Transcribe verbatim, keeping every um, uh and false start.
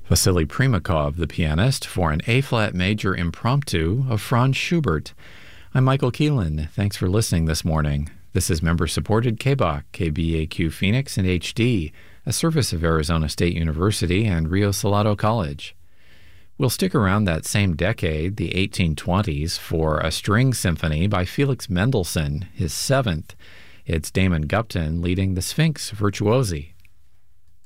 Vasily Primakov, the pianist, for an A-flat major impromptu of Franz Schubert. I'm Michael Keelan. Thanks for listening this morning. This is member-supported K B A Q, K B A Q Phoenix in H D, a service of Arizona State University and Rio Salado College. We'll stick around that same decade, the eighteen twenties, for a string symphony by Felix Mendelssohn, his seventh. It's Damon Gupton leading the Sphinx Virtuosi.